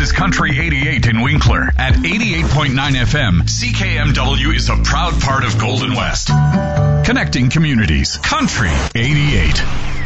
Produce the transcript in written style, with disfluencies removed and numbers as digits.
is Country 88 in Winkler. At 88.9 FM, CKMW is a proud part of Golden West. Connecting communities. Country 88.